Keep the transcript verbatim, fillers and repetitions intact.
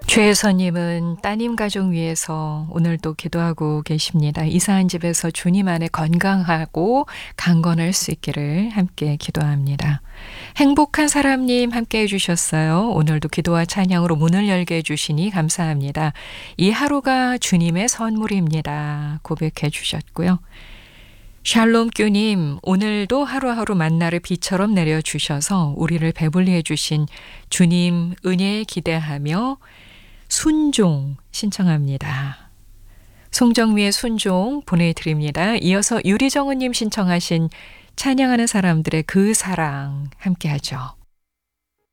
최혜선님은 따님 가족 위해서 오늘도 기도하고 계십니다. 이사한 집에서 주님 안에 건강하고 강건할 수 있기를 함께 기도합니다. 행복한 사람님 함께 해주셨어요. 오늘도 기도와 찬양으로 문을 열게 해주시니 감사합니다. 이 하루가 주님의 선물입니다. 고백해 주셨고요. 샬롬교님, 오늘도 하루하루 만나를 비처럼 내려주셔서 우리를 배불리 해주신 주님 은혜에 기대하며 순종 신청합니다. 송정미의 순종 보내드립니다. 이어서 유리정은님 신청하신 찬양하는 사람들의 그 사랑 함께하죠.